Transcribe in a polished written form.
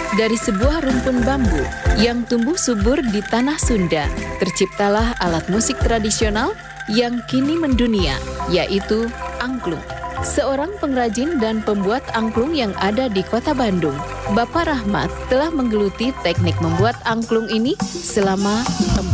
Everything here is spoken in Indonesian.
Dari sebuah rumpun bambu yang tumbuh subur di tanah Sunda, terciptalah alat musik tradisional yang kini mendunia, yaitu angklung. Seorang pengrajin dan pembuat angklung yang ada di Kota Bandung, Bapak Rahmat telah menggeluti teknik membuat angklung ini selama